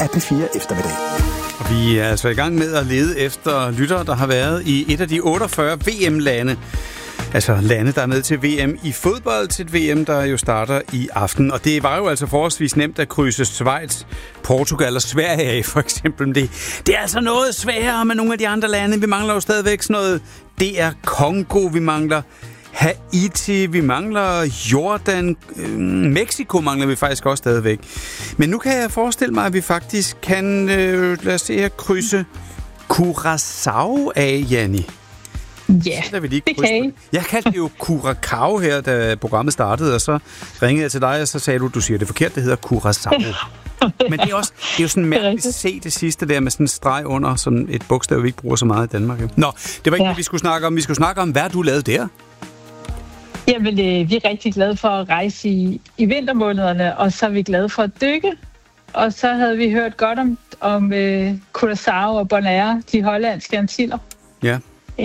af P4 Eftermiddag. Og vi er altså i gang med at lede efter lyttere, der har været i et af de 48 VM-lande. Altså lande, der er med til VM i fodbold, til et VM, der jo starter i aften. Og det var jo altså forholdsvis nemt at krydse Schweiz, Portugal og Sverige af, for eksempel. Det er altså noget sværere med nogle af de andre lande. Vi mangler jo stadigvæk sådan noget. Det er Kongo, vi mangler Haiti, vi mangler Jordan, Mexico mangler vi faktisk også stadigvæk. Men nu kan jeg forestille mig, at vi faktisk kan, lad os se her, krydse Curaçao af, Janni. Ja, det kan I. Jeg kaldte det jo Curacao her, da programmet startede, og så ringede jeg til dig, og så sagde du siger det forkert, det hedder Curaçao. Men det er jo sådan mærkeligt at se det sidste der med sådan en streg under, sådan et bogstav, vi ikke bruger så meget i Danmark. Nå, det var ikke det, vi skulle snakke om. Vi skulle snakke om, hvad du lavede der. Jamen, vi er rigtig glade for at rejse i vintermånederne, og så er vi glade for at dykke. Og så havde vi hørt godt om Curaçao og Bonaire, de hollandske antiller. Ja.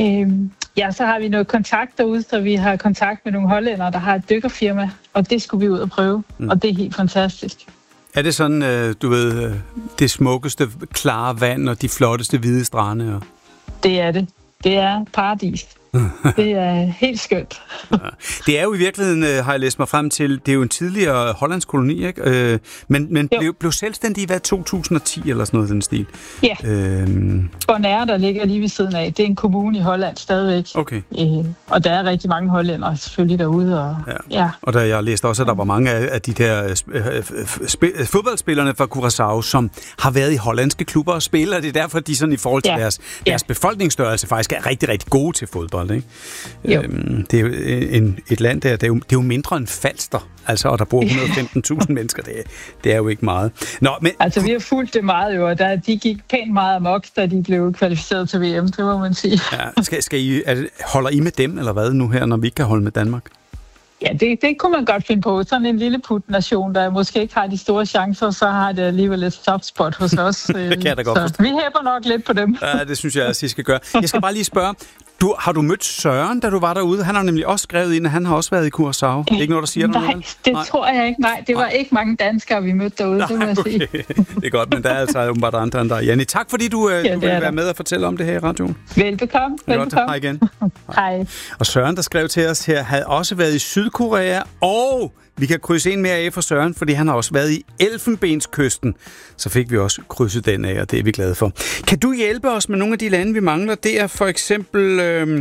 Så har vi noget kontakt derude, så vi har kontakt med nogle hollændere, der har et dykkerfirma, og det skulle vi ud og prøve, og det er helt fantastisk. Er det sådan, du ved, det smukkeste, klare vand og de flotteste hvide strande? Og... Det er det. Det er paradis. Det er helt skønt. Det er jo i virkeligheden, har jeg læst mig frem til, det er jo en tidligere hollandsk koloni, ikke? Men blev selvstændig i 2010 eller sådan noget den stil? Ja. Bonaire, der ligger lige ved siden af, det er en kommune i Holland stadigvæk. Okay. Og der er rigtig mange hollændere selvfølgelig derude. Og der jeg læste også, at der var mange af de der fodboldspillerne fra Curaçao, som har været i hollandske klubber og spiller, og det er derfor, de sådan i forhold til deres befolkningsstørrelse faktisk er rigtig, rigtig gode til fodbold. Ikke? Det er jo et land, det er jo mindre end Falster, altså, og der bor 115.000 mennesker. Det er jo ikke meget. Nå, men... Altså, vi har fulgt det meget jo, og de gik pænt meget amok, da de blev kvalificeret til VM, det må man sige. Ja, holder I med dem, eller hvad, nu her, når vi ikke kan holde med Danmark? Ja, det kunne man godt finde på. Sådan en lille put-nation, der måske ikke har de store chancer, så har det alligevel et softspot hos os. Det kan jeg da godt forstå. Så vi hæpper nok lidt på dem. Ja, det synes jeg også, I skal gøre. Jeg skal bare lige spørge, har du mødt Søren, da du var derude? Han har nemlig også skrevet ind, at han har også været i Curaçao. Det er ikke noget, der siger noget? Nej, det tror jeg ikke. Nej, det var ikke mange danskere, vi mødte derude, det må jeg sige. Det er godt, men der er altså åbenbart andre end dig. Janni, tak fordi du vil være med og fortælle om det her i radioen. Velbekomme. Hej igen. Hej. Og Søren, der skrev til os her, havde også været i Sydkorea, og vi kan krydse en mere af for Søren, fordi han har også været i Elfenbenskysten. Så fik vi også krydset den af, og det er vi glade for. Kan du hjælpe os med nogle af de lande, vi mangler? Det er for eksempel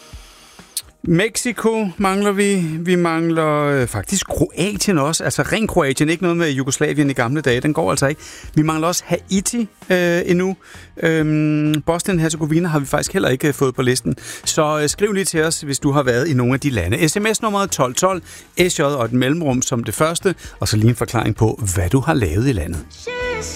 Mexico mangler vi. Vi mangler faktisk Kroatien også. Altså ren Kroatien, ikke noget med Jugoslavien i gamle dage. Den går altså ikke. Vi mangler også Haiti endnu. Bosnien-Herzegovina har vi faktisk heller ikke fået på listen. Så skriv lige til os, hvis du har været i nogle af de lande. SMS-nummeret 1212, SJ og et mellemrum som det første, og så lige en forklaring på, hvad du har lavet i landet.